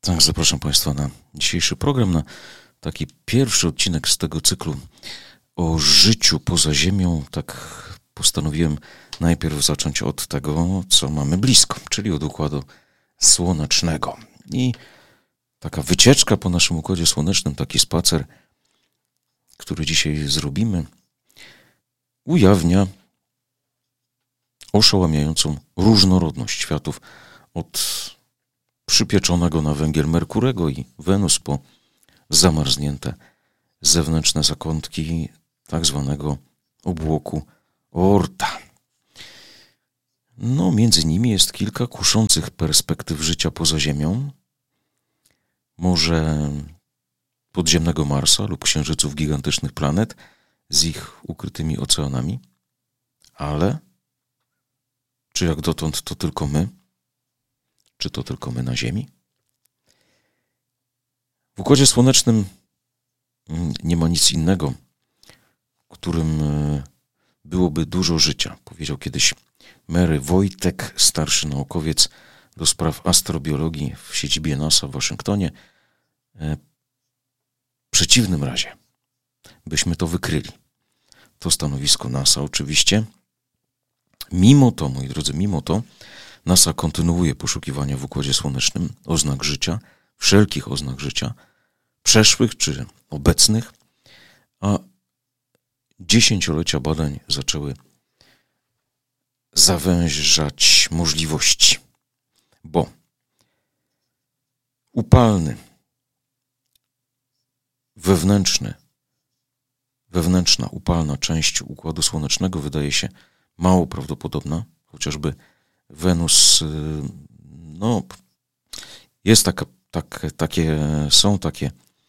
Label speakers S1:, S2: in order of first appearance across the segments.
S1: Tak, zapraszam Państwa na dzisiejszy program, na taki pierwszy odcinek z tego cyklu o życiu poza Ziemią. Tak postanowiłem najpierw zacząć od tego, co mamy blisko, czyli od Układu Słonecznego. I taka wycieczka po naszym Układzie Słonecznym, taki spacer, który dzisiaj zrobimy, ujawnia oszałamiającą różnorodność światów od przypieczonego na węgiel Merkurego i Wenus po zamarznięte zewnętrzne zakątki tak zwanego obłoku Oorta. Między nimi jest kilka kuszących perspektyw życia poza Ziemią, może podziemnego Marsa lub księżyców gigantycznych planet z ich ukrytymi oceanami, ale czy jak dotąd to tylko my? Czy to tylko my na Ziemi? W Układzie Słonecznym nie ma nic innego, w którym byłoby dużo życia, powiedział kiedyś Mary Wojtek, starszy naukowiec do spraw astrobiologii w siedzibie NASA w Waszyngtonie. W przeciwnym razie byśmy to wykryli. To stanowisko NASA oczywiście. Mimo to, moi drodzy, NASA kontynuuje poszukiwania w Układzie Słonecznym oznak życia, wszelkich oznak życia, przeszłych czy obecnych, a dziesięciolecia badań zaczęły zawężać możliwości, bo upalny, wewnętrzna, upalna część Układu Słonecznego wydaje się mało prawdopodobna, chociażby Wenus, jest są takie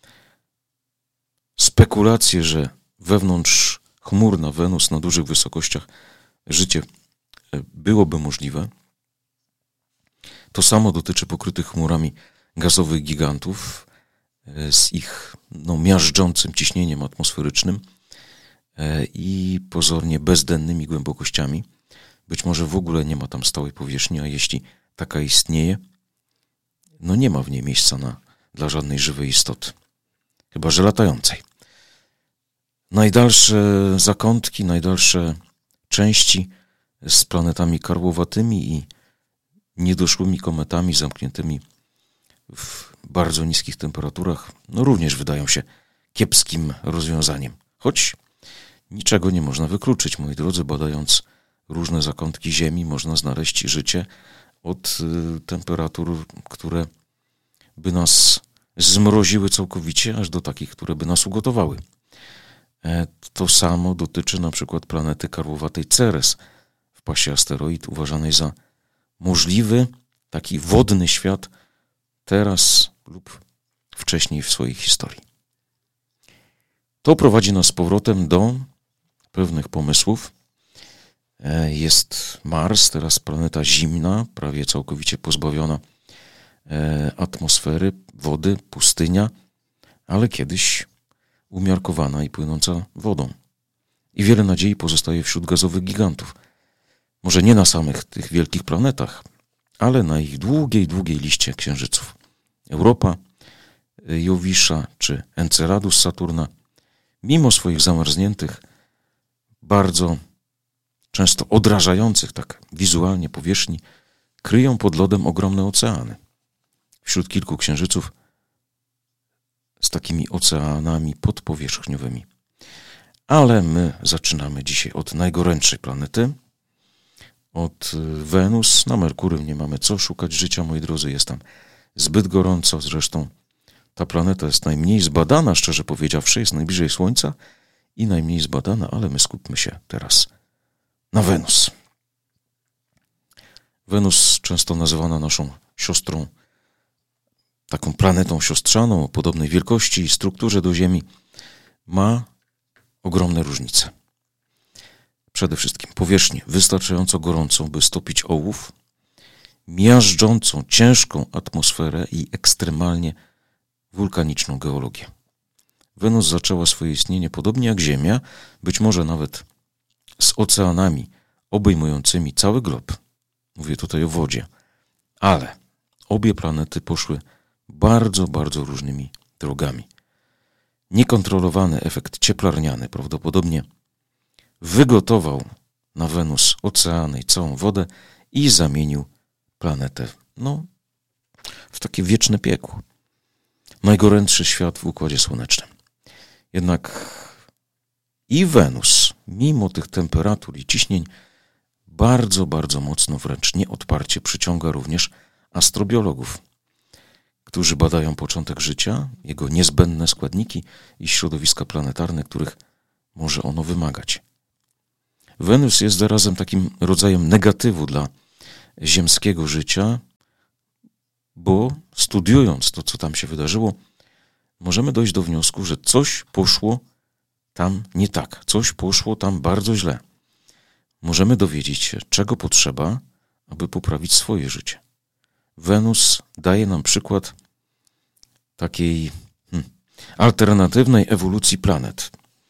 S1: spekulacje, że wewnątrzchmurna Wenus na dużych wysokościach życie byłoby możliwe. To samo dotyczy pokrytych chmurami gazowych gigantów z ich miażdżącym ciśnieniem atmosferycznym i pozornie bezdennymi głębokościami. Być może w ogóle nie ma tam stałej powierzchni, a jeśli taka istnieje, nie ma w niej miejsca dla żadnej żywej istoty, chyba że latającej. Najdalsze zakątki, najdalsze części z planetami karłowatymi i niedoszłymi kometami zamkniętymi w bardzo niskich temperaturach, również wydają się kiepskim rozwiązaniem. Choć niczego nie można wykluczyć, moi drodzy, badając różne zakątki Ziemi, można znaleźć życie od temperatur, które by nas zmroziły całkowicie, aż do takich, które by nas ugotowały. To samo dotyczy na przykład planety karłowatej Ceres w pasie asteroid, uważanej za możliwy taki wodny świat teraz lub wcześniej w swojej historii. To prowadzi nas z powrotem do pewnych pomysłów. Jest Mars, teraz planeta zimna, prawie całkowicie pozbawiona atmosfery, wody, pustynia, ale kiedyś umiarkowana i płynąca wodą. I wiele nadziei pozostaje wśród gazowych gigantów. Może nie na samych tych wielkich planetach, ale na ich długiej liście księżyców. Europa, Jowisza czy Enceladus Saturna, mimo swoich zamarzniętych, bardzo często odrażających tak wizualnie powierzchni, kryją pod lodem ogromne oceany. Wśród kilku księżyców z takimi oceanami podpowierzchniowymi. Ale my zaczynamy dzisiaj od najgorętszej planety, od Wenus. Na Merkurym nie mamy co szukać życia, moi drodzy, jest tam zbyt gorąco. Zresztą ta planeta jest najmniej zbadana, szczerze powiedziawszy, jest najbliżej Słońca i najmniej zbadana, ale my skupmy się teraz na Wenus. Wenus, często nazywana naszą siostrą, taką planetą siostrzaną o podobnej wielkości i strukturze do Ziemi, ma ogromne różnice. Przede wszystkim powierzchnię wystarczająco gorącą, by stopić ołów, miażdżącą, ciężką atmosferę i ekstremalnie wulkaniczną geologię. Wenus zaczęła swoje istnienie podobnie jak Ziemia, być może nawet z oceanami obejmującymi cały glob. Mówię tutaj o wodzie. Ale obie planety poszły bardzo, bardzo różnymi drogami. Niekontrolowany efekt cieplarniany prawdopodobnie wygotował na Wenus oceany i całą wodę i zamienił planetę w takie wieczne piekło. Najgorętszy świat w Układzie Słonecznym. Jednak i Wenus, mimo tych temperatur i ciśnień, bardzo, bardzo mocno, wręcz nieodparcie przyciąga również astrobiologów, którzy badają początek życia, jego niezbędne składniki i środowiska planetarne, których może ono wymagać. Wenus jest zarazem takim rodzajem negatywu dla ziemskiego życia, bo studiując to, co tam się wydarzyło, możemy dojść do wniosku, że coś poszło tam nie tak, coś poszło tam bardzo źle. Możemy dowiedzieć się, czego potrzeba, aby poprawić swoje życie. Wenus daje nam przykład takiej alternatywnej ewolucji planet.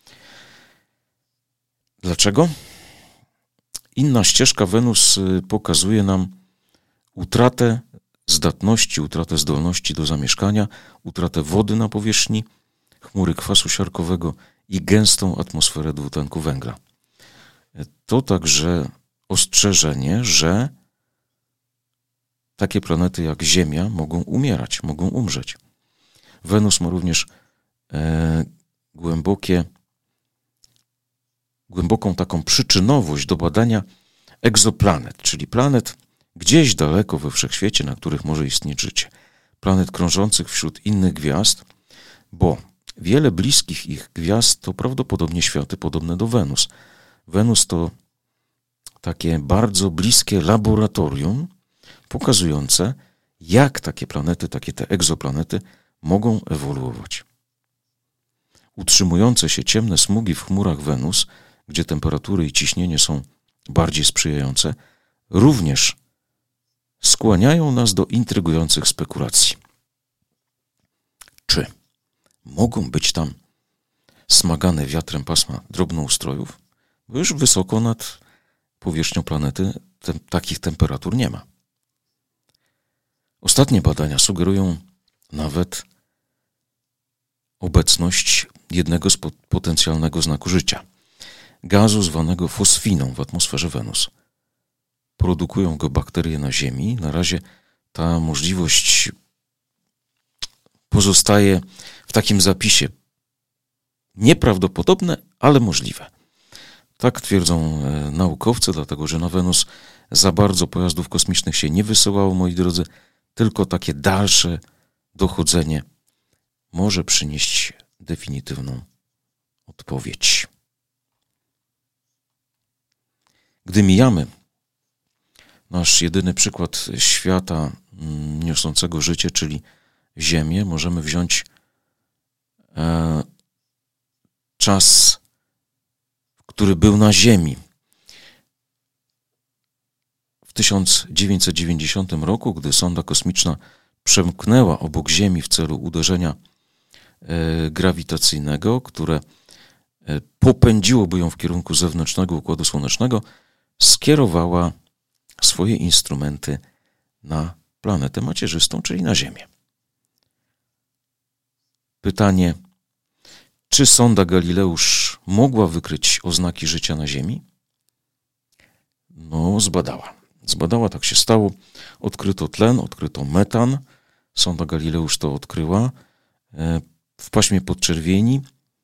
S1: Dlaczego? Inna ścieżka Wenus pokazuje nam utratę zdatności, utratę zdolności do zamieszkania, utratę wody na powierzchni, chmury kwasu siarkowego i gęstą atmosferę dwutlenku węgla. To także ostrzeżenie, że takie planety jak Ziemia mogą umierać, mogą umrzeć. Wenus ma również głęboką taką przyczynowość do badania egzoplanet, czyli planet gdzieś daleko we wszechświecie, na których może istnieć życie. Planet krążących wśród innych gwiazd, bo wiele bliskich ich gwiazd to prawdopodobnie światy podobne do Wenus. Wenus to takie bardzo bliskie laboratorium pokazujące, jak takie planety, takie te egzoplanety mogą ewoluować. Utrzymujące się ciemne smugi w chmurach Wenus, gdzie temperatury i ciśnienie są bardziej sprzyjające, również skłaniają nas do intrygujących spekulacji. Czy mogą być tam smagane wiatrem pasma drobnoustrojów? Bo już wysoko nad powierzchnią planety takich temperatur nie ma. Ostatnie badania sugerują nawet obecność jednego z potencjalnego znaku życia. Gazu zwanego fosfiną w atmosferze Wenus. Produkują go bakterie na Ziemi. Na razie ta możliwość pozostaje w takim zapisie. Nieprawdopodobne, ale możliwe. Tak twierdzą naukowcy, dlatego że na Wenus za bardzo pojazdów kosmicznych się nie wysyłało, moi drodzy. Tylko takie dalsze dochodzenie może przynieść definitywną odpowiedź. Gdy mijamy nasz jedyny przykład świata niosącego życie, czyli Ziemię, możemy wziąć czas, który był na Ziemi. W 1990 roku, gdy sonda kosmiczna przemknęła obok Ziemi w celu uderzenia grawitacyjnego, które popędziłoby ją w kierunku zewnętrznego Układu Słonecznego, skierowała swoje instrumenty na planetę macierzystą, czyli na Ziemię. Pytanie, czy sonda Galileusz mogła wykryć oznaki życia na Ziemi? Zbadała, tak się stało. Odkryto tlen, odkryto metan. Sonda Galileusz to odkryła. W paśmie podczerwieni,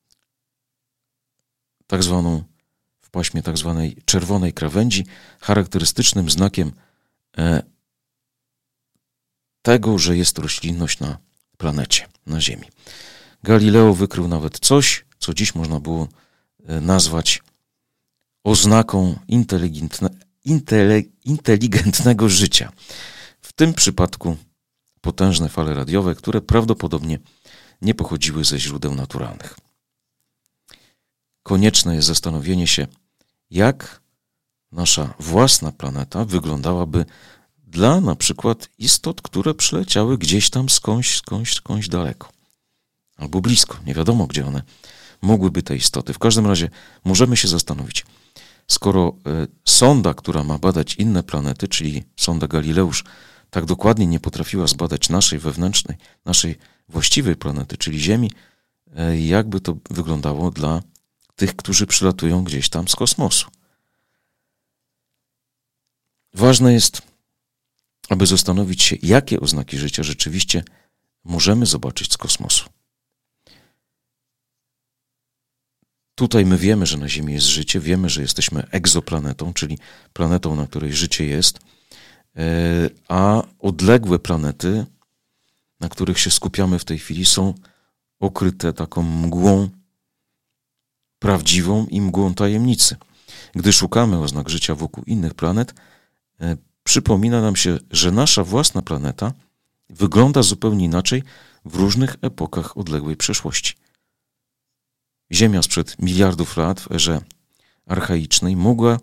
S1: w paśmie tak zwanej czerwonej krawędzi, charakterystycznym znakiem tego, że jest roślinność na planecie, na Ziemi. Galileo wykrył nawet coś, co dziś można było nazwać oznaką inteligentnego życia. W tym przypadku potężne fale radiowe, które prawdopodobnie nie pochodziły ze źródeł naturalnych. Konieczne jest zastanowienie się, jak nasza własna planeta wyglądałaby dla na przykład istot, które przyleciały gdzieś tam skądś daleko. Albo blisko, nie wiadomo gdzie one mogłyby te istoty. W każdym razie możemy się zastanowić, skoro sonda, która ma badać inne planety, czyli sonda Galileusz, tak dokładnie nie potrafiła zbadać naszej wewnętrznej, naszej właściwej planety, czyli Ziemi, jakby to wyglądało dla tych, którzy przylatują gdzieś tam z kosmosu. Ważne jest, aby zastanowić się, jakie oznaki życia rzeczywiście możemy zobaczyć z kosmosu. Tutaj my wiemy, że na Ziemi jest życie, wiemy, że jesteśmy egzoplanetą, czyli planetą, na której życie jest, a odległe planety, na których się skupiamy w tej chwili, są okryte taką mgłą prawdziwą i mgłą tajemnicy. Gdy szukamy oznak życia wokół innych planet, przypomina nam się, że nasza własna planeta wygląda zupełnie inaczej w różnych epokach odległej przeszłości. Ziemia sprzed miliardów lat w erze archaicznej mogła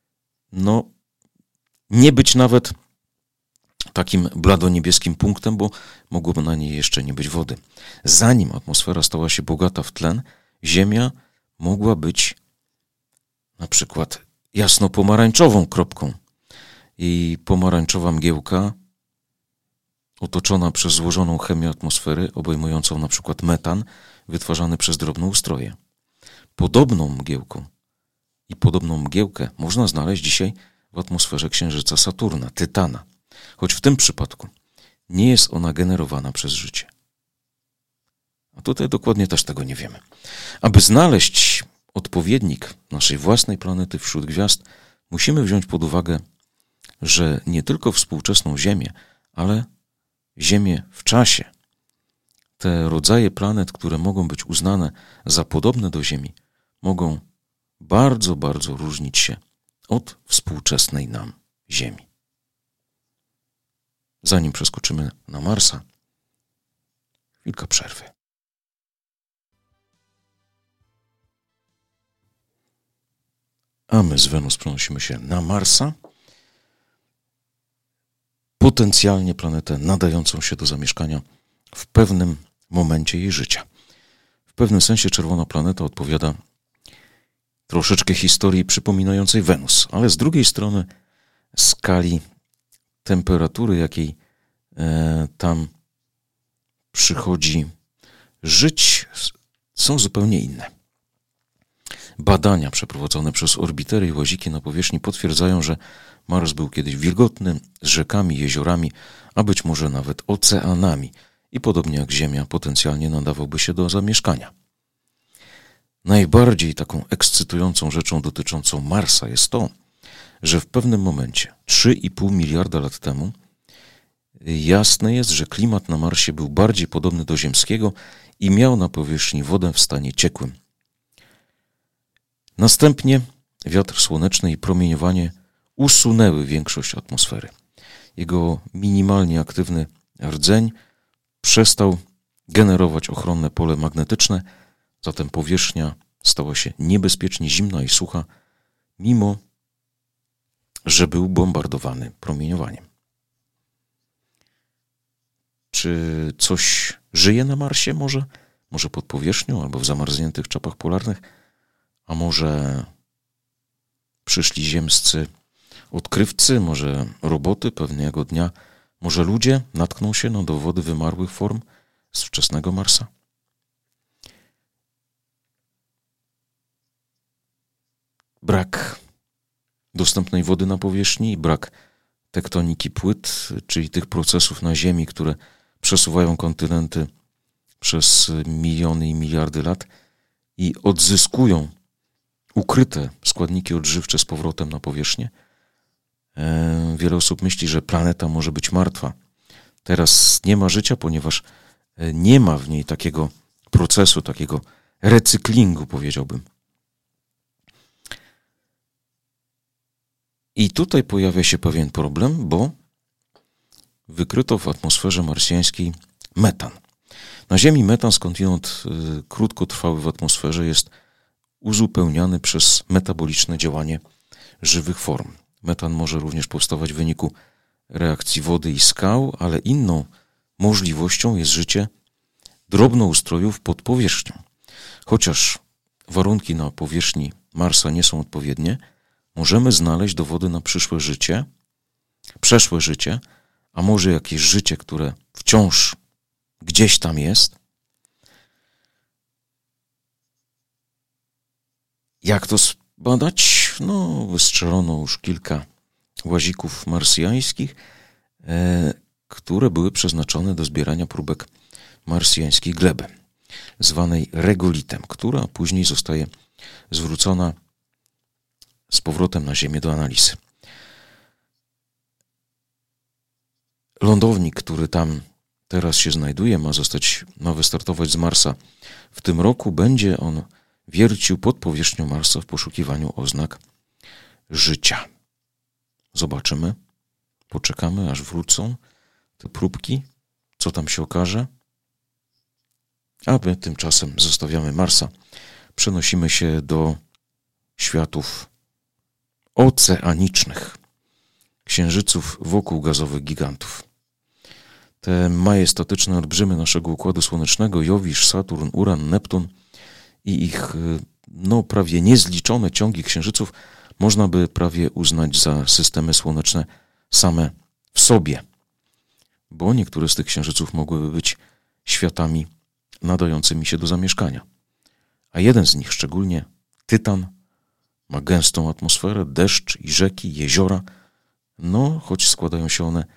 S1: nie być nawet takim bladoniebieskim punktem, bo mogłoby na niej jeszcze nie być wody. Zanim atmosfera stała się bogata w tlen, Ziemia mogła być na przykład jasno-pomarańczową kropką. I pomarańczowa mgiełka otoczona przez złożoną chemię atmosfery, obejmującą na przykład metan, wytwarzany przez drobnoustroje. Podobną mgiełką i podobną mgiełkę można znaleźć dzisiaj w atmosferze Księżyca Saturna, Tytana, choć w tym przypadku nie jest ona generowana przez życie. A tutaj dokładnie też tego nie wiemy. Aby znaleźć odpowiednik naszej własnej planety wśród gwiazd, musimy wziąć pod uwagę, że nie tylko współczesną Ziemię, ale Ziemię w czasie, te rodzaje planet, które mogą być uznane za podobne do Ziemi, mogą bardzo, bardzo różnić się od współczesnej nam Ziemi. Zanim przeskoczymy na Marsa, chwilka przerwy. A my z Wenus przenosimy się na Marsa, potencjalnie planetę nadającą się do zamieszkania w pewnym momencie jej życia. W pewnym sensie czerwona planeta odpowiada troszeczkę historii przypominającej Wenus, ale z drugiej strony skali temperatury, jakiej tam przychodzi żyć, są zupełnie inne. Badania przeprowadzone przez orbitery i łaziki na powierzchni potwierdzają, że Mars był kiedyś wilgotny, z rzekami, jeziorami, a być może nawet oceanami i podobnie jak Ziemia potencjalnie nadawałby się do zamieszkania. Najbardziej taką ekscytującą rzeczą dotyczącą Marsa jest to, że w pewnym momencie, 3,5 miliarda lat temu, jasne jest, że klimat na Marsie był bardziej podobny do ziemskiego i miał na powierzchni wodę w stanie ciekłym. Następnie wiatr słoneczny i promieniowanie usunęły większość atmosfery. Jego minimalnie aktywny rdzeń przestał generować ochronne pole magnetyczne, zatem powierzchnia stała się niebezpiecznie zimna i sucha, mimo że był bombardowany promieniowaniem. Czy coś żyje na Marsie może? Może pod powierzchnią albo w zamarzniętych czapach polarnych? A może przyszli ziemscy odkrywcy, może roboty pewnego dnia, może ludzie natkną się na dowody wymarłych form z wczesnego Marsa? Brak dostępnej wody na powierzchni, brak tektoniki płyt, czyli tych procesów na Ziemi, które przesuwają kontynenty przez miliony i miliardy lat i odzyskują ukryte składniki odżywcze z powrotem na powierzchnię. Wiele osób myśli, że planeta może być martwa. Teraz nie ma życia, ponieważ nie ma w niej takiego procesu, takiego recyklingu, powiedziałbym. I tutaj pojawia się pewien problem, bo wykryto w atmosferze marsjańskiej metan. Na Ziemi metan skądinąd krótkotrwały w atmosferze jest uzupełniany przez metaboliczne działanie żywych form. Metan może również powstawać w wyniku reakcji wody i skał, ale inną możliwością jest życie drobnoustrojów pod powierzchnią. Chociaż warunki na powierzchni Marsa nie są odpowiednie, możemy znaleźć dowody na przeszłe życie, a może jakieś życie, które wciąż gdzieś tam jest? Jak to zbadać? No, wystrzelono już kilka łazików marsjańskich, które były przeznaczone do zbierania próbek marsjańskiej gleby, zwanej regolitem, która później zostaje zwrócona z powrotem na Ziemię do analizy. Lądownik, który tam teraz się znajduje, ma wystartować z Marsa w tym roku. Będzie on wiercił pod powierzchnią Marsa w poszukiwaniu oznak życia. Zobaczymy, poczekamy, aż wrócą te próbki, co tam się okaże. A my tymczasem zostawiamy Marsa. Przenosimy się do światów oceanicznych, księżyców wokół gazowych gigantów. Te majestatyczne olbrzymy naszego Układu Słonecznego, Jowisz, Saturn, Uran, Neptun i ich prawie niezliczone ciągi księżyców można by prawie uznać za systemy słoneczne same w sobie, bo niektóre z tych księżyców mogłyby być światami nadającymi się do zamieszkania. A jeden z nich, szczególnie Tytan, ma gęstą atmosferę, deszcz i rzeki, jeziora, choć składają się one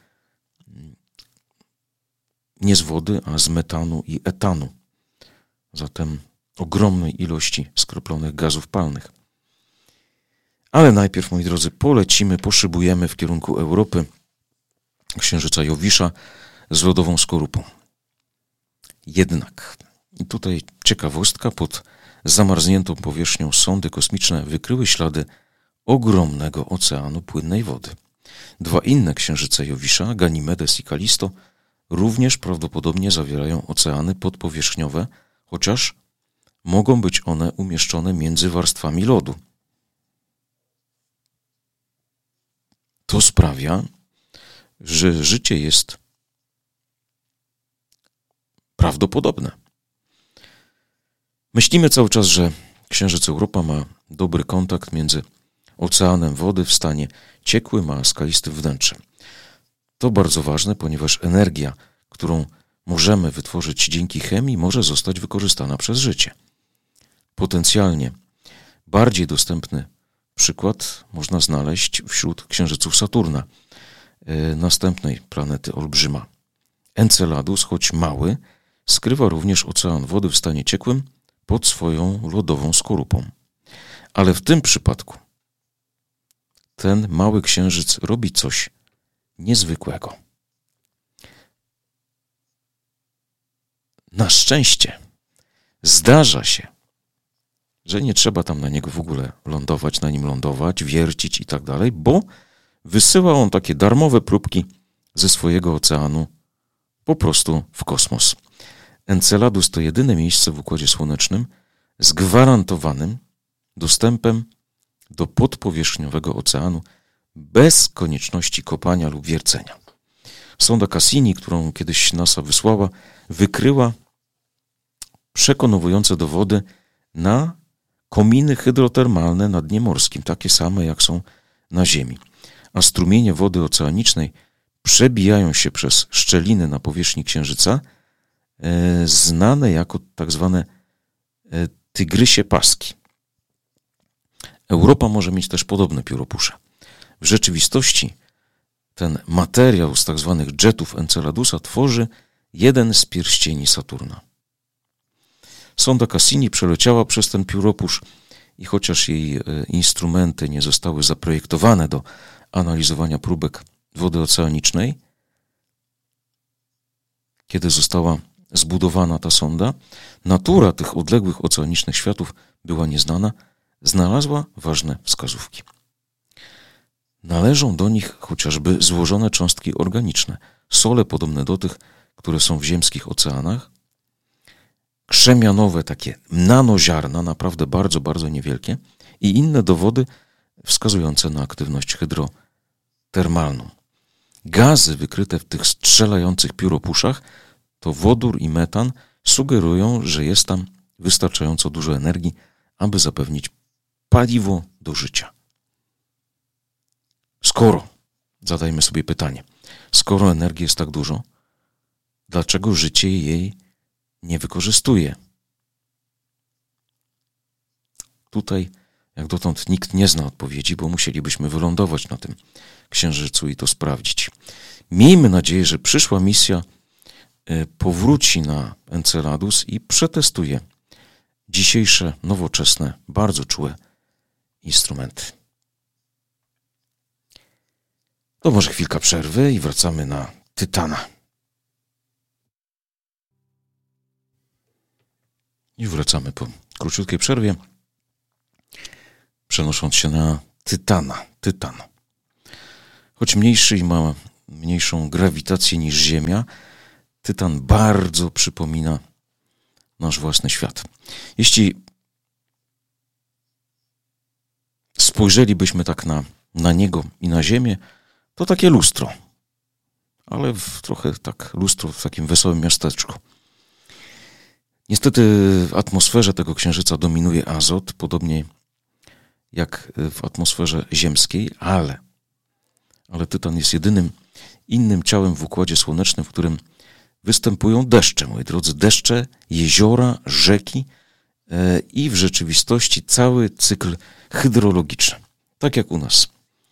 S1: nie z wody, a z metanu i etanu. Zatem ogromnej ilości skroplonych gazów palnych. Ale najpierw, moi drodzy, poszybujemy w kierunku Europy, księżyca Jowisza z lodową skorupą. Jednak, i tutaj ciekawostka, pod zamarzniętą powierzchnią sondy kosmiczne wykryły ślady ogromnego oceanu płynnej wody. Dwa inne księżyce Jowisza, Ganimedes i Kalisto, również prawdopodobnie zawierają oceany podpowierzchniowe, chociaż mogą być one umieszczone między warstwami lodu. To sprawia, że życie jest prawdopodobne. Myślimy cały czas, że księżyc Europa ma dobry kontakt między oceanem wody w stanie ciekłym a skalistym wnętrzem. To bardzo ważne, ponieważ energia, którą możemy wytworzyć dzięki chemii, może zostać wykorzystana przez życie. Potencjalnie bardziej dostępny przykład można znaleźć wśród księżyców Saturna, następnej planety olbrzyma. Enceladus, choć mały, skrywa również ocean wody w stanie ciekłym pod swoją lodową skorupą. Ale w tym przypadku ten mały księżyc robi coś niezwykłego. Na szczęście zdarza się, że nie trzeba tam na niego w ogóle na nim lądować, wiercić i tak dalej, bo wysyła on takie darmowe próbki ze swojego oceanu po prostu w kosmos. Enceladus to jedyne miejsce w Układzie Słonecznym z gwarantowanym dostępem do podpowierzchniowego oceanu bez konieczności kopania lub wiercenia. Sonda Cassini, którą kiedyś NASA wysłała, wykryła przekonujące dowody na kominy hydrotermalne na dnie morskim, takie same jak są na Ziemi. A strumienie wody oceanicznej przebijają się przez szczeliny na powierzchni Księżyca, znane jako tak zwane tygrysie paski. Europa może mieć też podobne pióropusze. W rzeczywistości ten materiał z tak zwanych jetów Enceladusa tworzy jeden z pierścieni Saturna. Sonda Cassini przeleciała przez ten pióropusz i chociaż jej instrumenty nie zostały zaprojektowane do analizowania próbek wody oceanicznej, kiedy została zbudowana ta sonda, natura tych odległych oceanicznych światów była nieznana, znalazła ważne wskazówki. Należą do nich chociażby złożone cząstki organiczne, sole podobne do tych, które są w ziemskich oceanach, krzemianowe takie nanoziarna, naprawdę bardzo, bardzo niewielkie i inne dowody wskazujące na aktywność hydrotermalną. Gazy wykryte w tych strzelających pióropuszach, to wodór i metan, sugerują, że jest tam wystarczająco dużo energii, aby zapewnić paliwo do życia. Skoro, zadajmy sobie pytanie, Skoro energii jest tak dużo, dlaczego życie jej nie wykorzystuje? Tutaj jak dotąd nikt nie zna odpowiedzi, bo musielibyśmy wylądować na tym księżycu i to sprawdzić. Miejmy nadzieję, że przyszła misja powróci na Enceladus i przetestuje dzisiejsze, nowoczesne, bardzo czułe instrumenty. To może chwilka przerwy i wracamy na Tytana. I wracamy po króciutkiej przerwie, przenosząc się na Tytana. Tytan. Choć mniejszy i ma mniejszą grawitację niż Ziemia, Tytan bardzo przypomina nasz własny świat. Jeśli spojrzelibyśmy tak na niego i na Ziemię, to takie lustro, ale trochę tak lustro w takim wesołym miasteczku. Niestety w atmosferze tego księżyca dominuje azot, podobnie jak w atmosferze ziemskiej, ale Tytan jest jedynym innym ciałem w Układzie Słonecznym, w którym występują deszcze, moi drodzy, deszcze, jeziora, rzeki i w rzeczywistości cały cykl hydrologiczny. Tak jak u nas.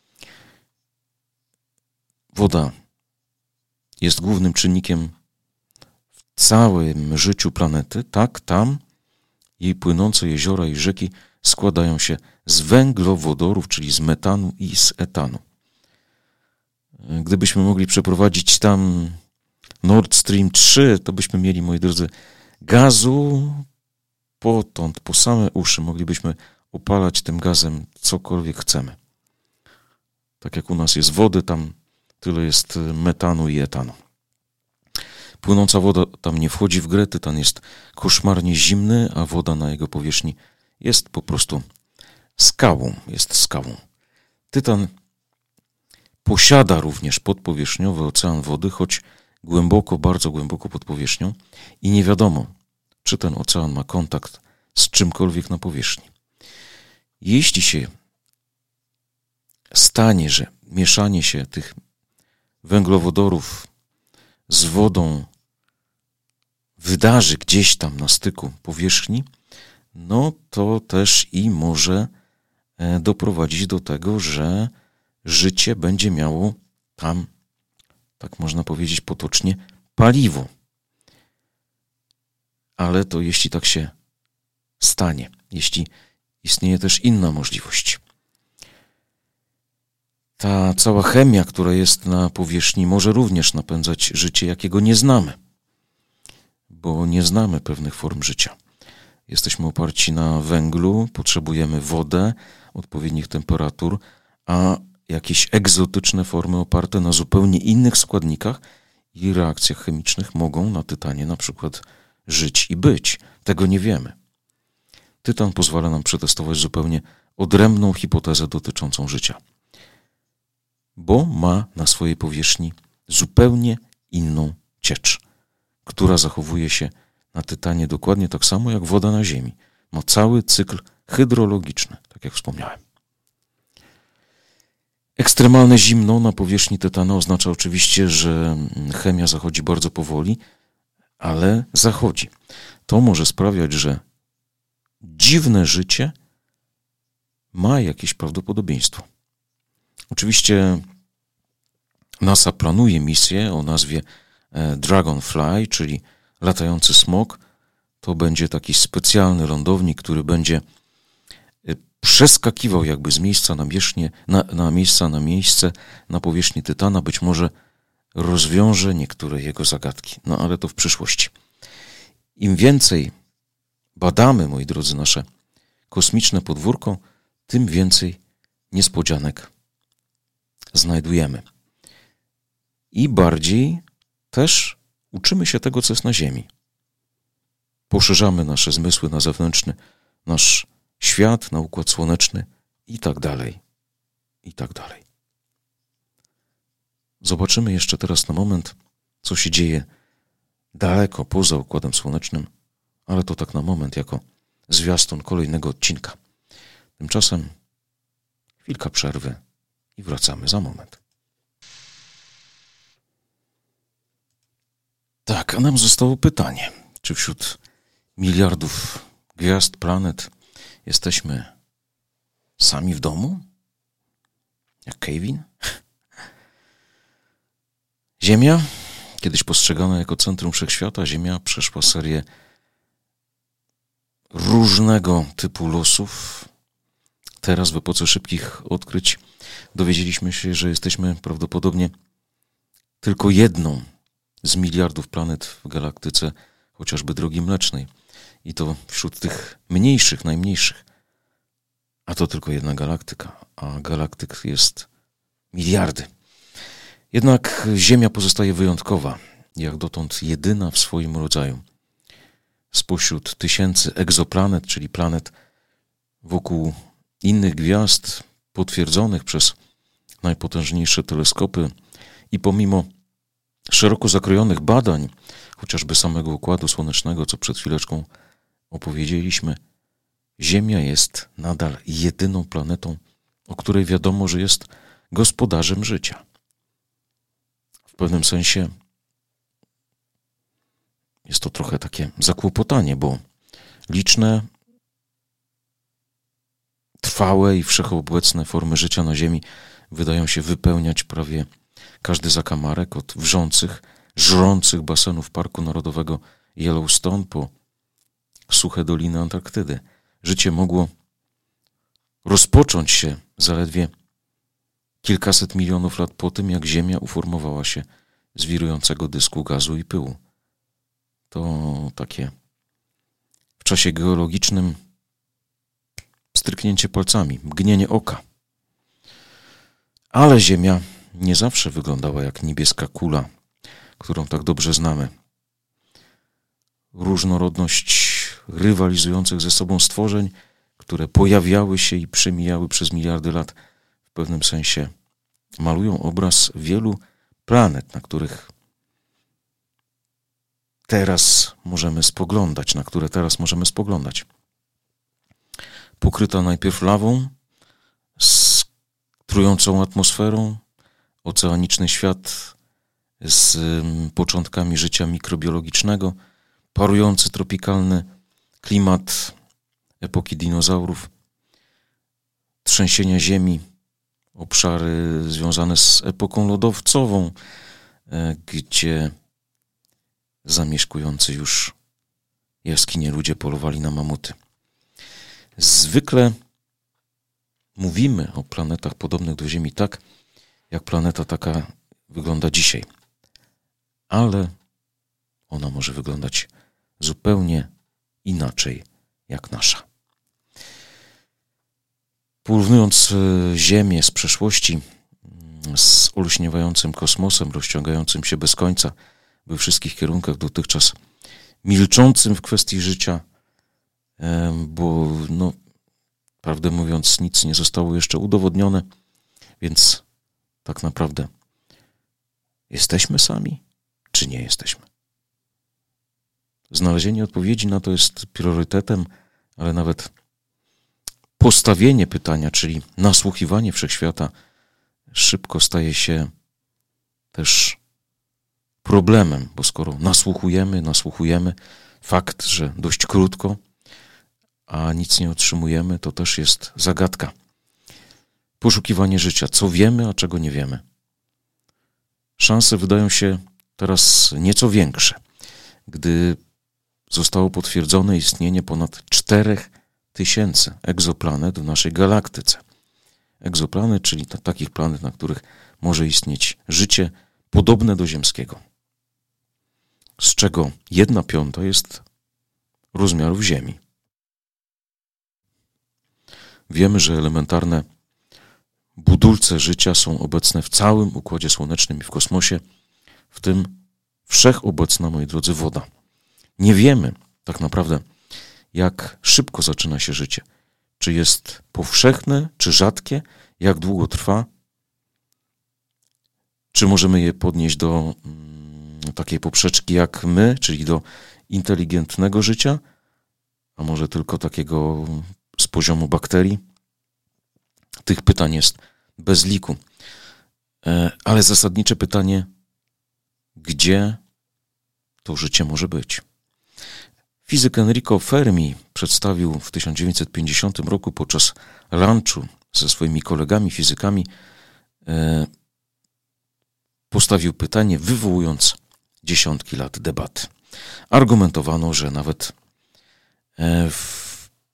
S1: Woda jest głównym czynnikiem w całym życiu planety, tak tam jej płynące jeziora i rzeki składają się z węglowodorów, czyli z metanu i z etanu. Gdybyśmy mogli przeprowadzić tam Nord Stream 3, to byśmy mieli, moi drodzy, gazu potąd, po same uszy. Moglibyśmy opalać tym gazem cokolwiek chcemy. Tak jak u nas jest wody, tam tyle jest metanu i etanu. Płynąca woda tam nie wchodzi w grę, Tytan jest koszmarnie zimny, a woda na jego powierzchni jest po prostu skałą. Tytan posiada również podpowierzchniowy ocean wody, choć głęboko, bardzo głęboko pod powierzchnią i nie wiadomo, czy ten ocean ma kontakt z czymkolwiek na powierzchni. Jeśli się stanie, że mieszanie się tych węglowodorów z wodą wydarzy gdzieś tam na styku powierzchni, no to też i może doprowadzić do tego, że życie będzie miało tam, tak można powiedzieć potocznie, paliwo. Ale to jeśli tak się stanie, jeśli istnieje też inna możliwość. Ta cała chemia, która jest na powierzchni, może również napędzać życie, jakiego nie znamy, bo nie znamy pewnych form życia. Jesteśmy oparci na węglu, potrzebujemy wodę, odpowiednich temperatur, a jakieś egzotyczne formy oparte na zupełnie innych składnikach i reakcjach chemicznych mogą na Tytanie na przykład żyć i być. Tego nie wiemy. Tytan pozwala nam przetestować zupełnie odrębną hipotezę dotyczącą życia, bo ma na swojej powierzchni zupełnie inną ciecz, która zachowuje się na Tytanie dokładnie tak samo jak woda na Ziemi. Ma cały cykl hydrologiczny, tak jak wspomniałem. Ekstremalne zimno na powierzchni Tytana oznacza oczywiście, że chemia zachodzi bardzo powoli, ale zachodzi. To może sprawiać, że dziwne życie ma jakieś prawdopodobieństwo. Oczywiście NASA planuje misję o nazwie Dragonfly, czyli latający smok. To będzie taki specjalny lądownik, który będzie przeskakiwał jakby z miejsca na miejsce na powierzchni Tytana. Być może rozwiąże niektóre jego zagadki. No ale to w przyszłości. Im więcej badamy, moi drodzy, nasze kosmiczne podwórko, tym więcej niespodzianek znajdujemy. I bardziej też uczymy się tego, co jest na Ziemi. Poszerzamy nasze zmysły na zewnętrzny, nasz świat, na Układ Słoneczny i tak dalej, i tak dalej. Zobaczymy jeszcze teraz na moment, co się dzieje daleko poza Układem Słonecznym, ale to tak na moment jako zwiastun kolejnego odcinka. Tymczasem chwilka przerwy i wracamy za moment. A nam zostało pytanie, czy wśród miliardów gwiazd, planet jesteśmy sami w domu? Jak Kevin? Ziemia, kiedyś postrzegana jako centrum wszechświata, Ziemia przeszła serię różnego typu losów. Teraz w epoce szybkich odkryć dowiedzieliśmy się, że jesteśmy prawdopodobnie tylko jedną z miliardów planet w galaktyce, chociażby Drogi Mlecznej. I to wśród tych mniejszych, najmniejszych. A to tylko jedna galaktyka, a galaktyk jest miliardy. Jednak Ziemia pozostaje wyjątkowa, jak dotąd jedyna w swoim rodzaju. Spośród tysięcy egzoplanet, czyli planet wokół innych gwiazd, potwierdzonych przez najpotężniejsze teleskopy i pomimo szeroko zakrojonych badań, chociażby samego Układu Słonecznego, co przed chwileczką opowiedzieliśmy, Ziemia jest nadal jedyną planetą, o której wiadomo, że jest gospodarzem życia. W pewnym sensie jest to trochę takie zakłopotanie, bo liczne, trwałe i wszechobecne formy życia na Ziemi wydają się wypełniać prawie każdy zakamarek, od wrzących, żrących basenów Parku Narodowego Yellowstone po suche doliny Antarktydy. Życie mogło rozpocząć się zaledwie kilkaset milionów lat po tym, jak Ziemia uformowała się z wirującego dysku gazu i pyłu. To takie w czasie geologicznym stryknięcie palcami, mgnienie oka. Ale Ziemia nie zawsze wyglądała jak niebieska kula, którą tak dobrze znamy. Różnorodność rywalizujących ze sobą stworzeń, które pojawiały się i przemijały przez miliardy lat, w pewnym sensie malują obraz wielu planet, na które teraz możemy spoglądać. Pokryta najpierw lawą, z trującą atmosferą, oceaniczny świat z początkami życia mikrobiologicznego, parujący tropikalny klimat epoki dinozaurów, trzęsienia ziemi, obszary związane z epoką lodowcową, gdzie zamieszkujący już jaskinie ludzie polowali na mamuty. Zwykle mówimy o planetach podobnych do Ziemi tak, jak planeta taka wygląda dzisiaj. Ale ona może wyglądać zupełnie inaczej jak nasza. Porównując Ziemię z przeszłości z olśniewającym kosmosem, rozciągającym się bez końca we wszystkich kierunkach, dotychczas milczącym w kwestii życia, bo prawdę mówiąc nic nie zostało jeszcze udowodnione, więc tak naprawdę jesteśmy sami, czy nie jesteśmy? Znalezienie odpowiedzi na to jest priorytetem, ale nawet postawienie pytania, czyli nasłuchiwanie wszechświata, szybko staje się też problemem, bo skoro nasłuchujemy, fakt, że dość krótko, a nic nie otrzymujemy, to też jest zagadka. Poszukiwanie życia, co wiemy, a czego nie wiemy. Szanse wydają się teraz nieco większe, gdy zostało potwierdzone istnienie ponad 4000 egzoplanet w naszej galaktyce. Egzoplanet, czyli takich planet, na których może istnieć życie podobne do ziemskiego. Z czego 1/5 jest rozmiarów Ziemi. Wiemy, że elementarne budulce życia są obecne w całym Układzie Słonecznym i w kosmosie, w tym wszechobecna, moi drodzy, woda. Nie wiemy tak naprawdę, jak szybko zaczyna się życie. Czy jest powszechne, czy rzadkie, jak długo trwa, czy możemy je podnieść do takiej poprzeczki jak my, czyli do inteligentnego życia, a może tylko takiego z poziomu bakterii. Tych pytań jest bez liku. Ale zasadnicze pytanie, gdzie to życie może być. Fizyk Enrico Fermi przedstawił w 1950 roku podczas lunchu ze swoimi kolegami fizykami, postawił pytanie, wywołując dziesiątki lat debaty. Argumentowano, że nawet w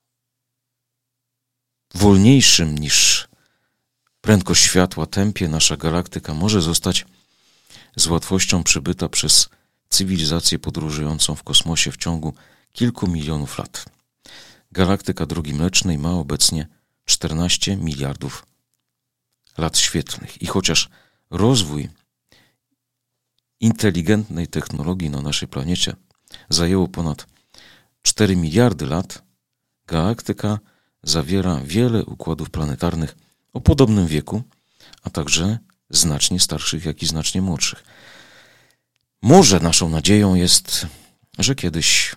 S1: wolniejszym niż prędkość światła tempie nasza galaktyka może zostać z łatwością przebyta przez cywilizację podróżującą w kosmosie w ciągu kilku milionów lat. Galaktyka Drogi Mlecznej ma obecnie 14 miliardów lat świetlnych i chociaż rozwój inteligentnej technologii na naszej planecie zajęło ponad 4 miliardy lat, galaktyka zawiera wiele układów planetarnych o podobnym wieku, a także znacznie starszych, jak i znacznie młodszych. Może naszą nadzieją jest, że kiedyś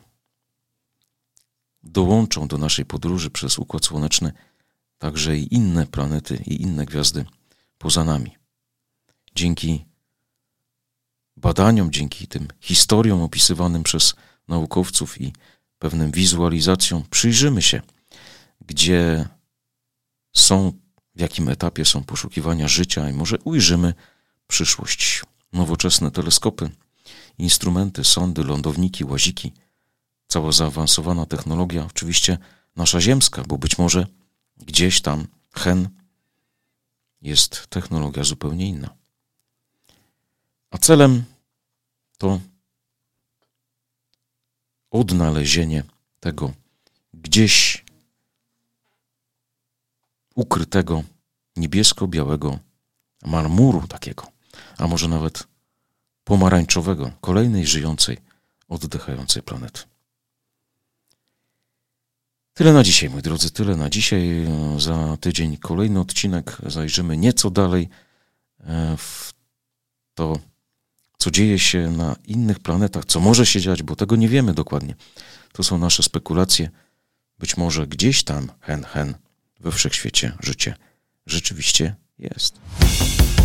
S1: dołączą do naszej podróży przez Układ Słoneczny także i inne planety i inne gwiazdy poza nami. Dzięki badaniom, dzięki tym historiom opisywanym przez naukowców i pewnym wizualizacjom przyjrzymy się, gdzie są, w jakim etapie są poszukiwania życia i może ujrzymy przyszłość. Nowoczesne teleskopy, instrumenty, sondy, lądowniki, łaziki, cała zaawansowana technologia, oczywiście nasza ziemska, bo być może gdzieś tam, jest technologia zupełnie inna. A celem to odnalezienie tego gdzieś ukrytego niebiesko-białego marmuru takiego, a może nawet pomarańczowego, kolejnej żyjącej, oddychającej planety. Tyle na dzisiaj, moi drodzy, tyle na dzisiaj. Za tydzień kolejny odcinek. Zajrzymy nieco dalej w to, co dzieje się na innych planetach, co może się dziać, bo tego nie wiemy dokładnie. To są nasze spekulacje. Być może gdzieś tam, we wszechświecie życie rzeczywiście jest.